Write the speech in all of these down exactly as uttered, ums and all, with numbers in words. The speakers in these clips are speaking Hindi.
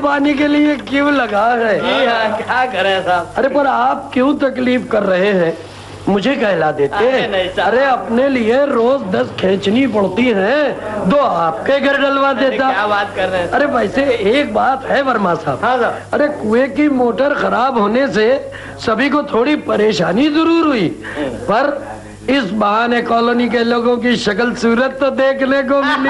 पानी के लिए क्यों लगा है? जी हाँ, क्या करें साहब। अरे पर आप क्यों तकलीफ कर रहे हैं? मुझे कहला देते। अरे अपने लिए रोज दस खींचनी पड़ती है, दो आपके घर डलवा देता। क्या बात कर रहे हैं? अरे वैसे एक बात है वर्मा साहब। हाँ साहब। अरे कुएं की मोटर खराब होने से सभी को थोड़ी परेशानी जरूर हुई, पर इस बहाने कॉलोनी के लोगों की शक्ल सूरत तो देखने को मिली।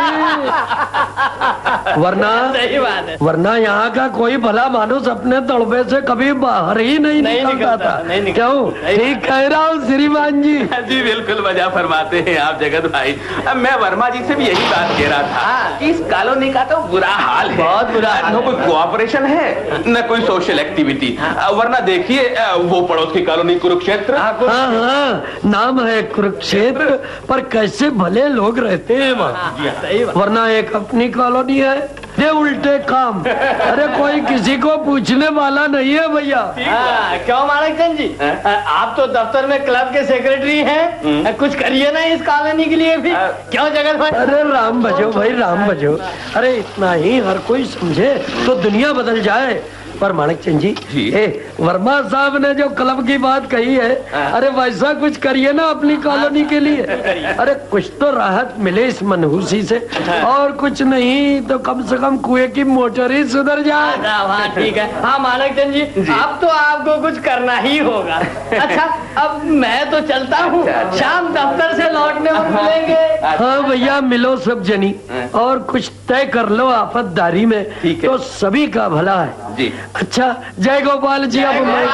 वरना सही बात है। वरना यहाँ का कोई भला मानुस अपने तड़बे से कभी बाहर ही नहीं, नहीं निकलता था। नहीं क्यों? ठीक कह रहा हूँ श्रीमान जी। जी बिल्कुल वजह फरमाते हैं आप जगत भाई। अब मैं वर्मा जी से भी यही बात कह रहा था कि इस कॉलोनी का तो बुरा हाल है, बहुत बुरा हाल। न कोई कोऑपरेशन है, न कोई सोशल एक्टिविटी। वरना देखिए वो पड़ोस की कॉलोनी कुरुक्षेत्र। हाँ हाँ, नाम है कुरुक्षेत्र, पर कैसे भले लोग रहते हैं वहाँ। वरना एक अपनी कॉलोनी है, ये उल्टे काम। अरे कोई किसी को पूछने वाला नहीं है भैया। क्यों माणक चंद जी, आप तो दफ्तर में क्लब के सेक्रेटरी हैं, कुछ करिए ना इस कॉलोनी के लिए भी। क्यों जगत भाई? अरे राम बजो भाई, राम बजो। अरे इतना ही हर कोई समझे तो दुनिया बदल जाए। पर माणक चंद जी, जी। ए, वर्मा साहब ने जो क्लब की बात कही है, अरे वैसा कुछ करिए ना अपनी कॉलोनी के लिए। अरे कुछ तो राहत मिले इस मनहूसी से, और कुछ नहीं तो कम से कम कुएं की मोटर ही सुधर जाए। हाँ ठीक है। हाँ माणक चंद जी, जी, अब तो आपको कुछ करना ही होगा। अच्छा अब मैं तो चलता हूँ, शाम दफ्तर से लौटने में मिलेंगे। हाँ भैया मिलो सब जनी, और कुछ तय कर लो आफतदारी में, तो सभी का भला है जी। अच्छा जय गोपाल जी। अब मैं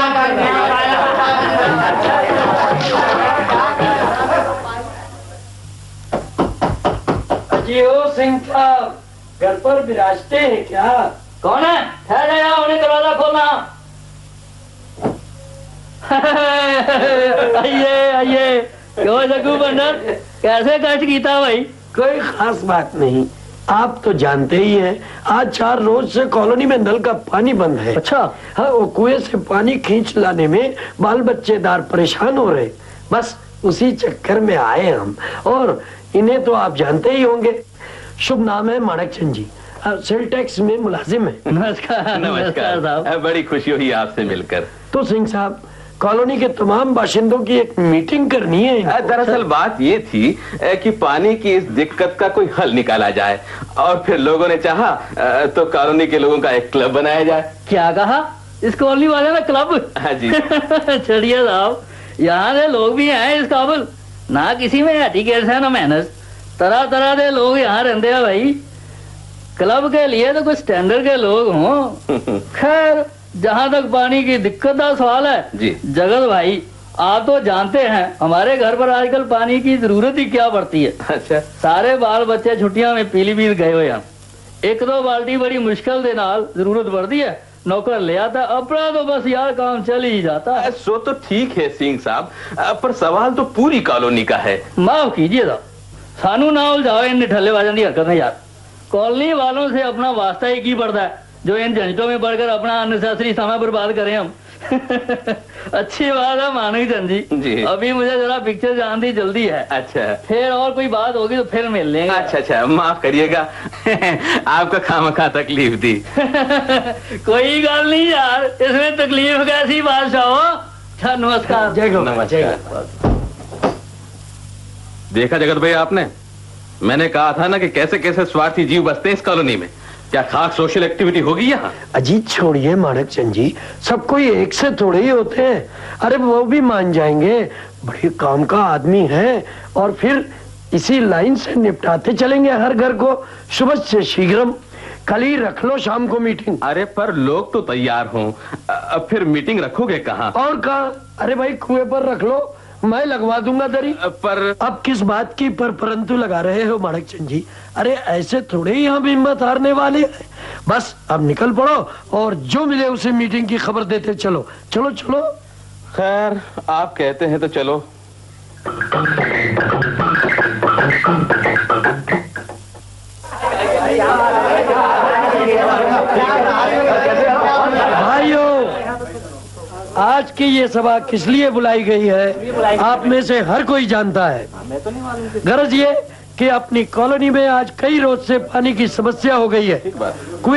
जी हो सिंह साहब, घर पर विराजते हैं क्या? कौन है? ठहर जाओ, उन्हें दरवाजा खोलना। आइए आइए। क्यों जग्गू बंडर, कैसे कष्ट कीता भाई? कोई खास बात नहीं, आप तो जानते ही हैं आज चार रोज से कॉलोनी में नल का पानी बंद है। अच्छा। हाँ, वो कुएं से पानी खींच लाने में बाल बच्चेदार परेशान हो रहे, बस उसी चक्कर में आए हम। और इन्हें तो आप जानते ही होंगे, शुभ नाम है माणक चंद जी, सेल टैक्स में मुलाजिम है। नमस्कार। नमस्कार साहब, बड़ी खुशी हुई आपसे मिलकर। तो सिंह साहब, कॉलोनी के तमाम बाशिंदों की एक मीटिंग करनी है। दरअसल बात ये थी कि पानी की इस दिक्कत का कोई हल निकाला जाए, और फिर लोगों ने चाहा तो कॉलोनी के लोगों का एक क्लब बनाया जाए। क्या कहा? इस कॉलोनी वाले ना क्लब? हाँ जी। चलिए साहब, यहाँ से लोग भी हैं इस काबिल, ना किसी में एटिकेट्स है ना मैनर्स, तरह तरह के लोग यहाँ रहते हैं भाई। क्लब के लिए तो कुछ स्टैंडर्ड के लोग हों। खैर जहाँ तक पानी की दिक्कत का सवाल है जी, जगत भाई आप तो जानते हैं हमारे घर पर आजकल पानी की जरूरत ही क्या पड़ती है। अच्छा। सारे बाल बच्चे छुट्टियां में पीलीभीत गए हुए हैं, एक दो बाल्टी बड़ी मुश्किल के नाल जरूरत पड़ती है, नौकर ले आता, अपना तो बस यार काम चल ही जाता है। सो तो ठीक है सिंह साहब, पर सवाल तो पूरी कॉलोनी का है। माफ कीजिएगा, सानू ना उलझाओ इन निठल्लेबाजों की हरकत है यार। कॉलोनी वालों से अपना वास्ता एक ही पड़ता है, जो इन झंझटों में पड़कर अपना अननेसेसरी समय बर्बाद करें हम। अच्छी बात है मानक चंद जी, जी। अभी मुझे जरा पिक्चर जान दी जल्दी है। अच्छा। फिर और कोई बात होगी तो फिर मिल लेंगे। अच्छा अच्छा, माफ करिएगा आपका खामखा तकलीफ दी। कोई गल नहीं यार, इसमें तकलीफ कैसी बादशाह हो। अच्छा नमस्कार। जय गो, नमस्कार। देखा जगत भाई आपने, मैंने कहा था ना कि कैसे कैसे स्वार्थी जीव बसते हैं इस कॉलोनी में। क्या खास सोशल एक्टिविटी होगी यहाँ? अजीत छोड़िए माणक चंद जी, सब कोई एक से थोड़े ही होते हैं। अरे वो भी मान जाएंगे, बड़े काम का आदमी है, और फिर इसी लाइन से निपटाते चलेंगे हर घर को सुबह से शीघ्रम। कल ही रख लो शाम को मीटिंग। अरे पर लोग तो तैयार हों, अब फिर मीटिंग रखोगे कहाँ? और कहाँ? अरे भाई कुएं पर रख लो, मैं लगवा दूंगा दरी। पर अब किस बात की पर परंतु लगा रहे हो माणक चंद जी? अरे ऐसे थोड़े ही हम हिम्मत हारने वाले हैं। बस अब निकल पड़ो और जो मिले उसे मीटिंग की खबर देते चलो। चलो चलो। खैर आप कहते हैं तो चलो। भाइयों, आज की ये सभा किस लिए बुलाई गई है आप में से हर कोई जानता है। गरज ये कि अपनी कॉलोनी में आज कई रोज से पानी की समस्या हो गई है।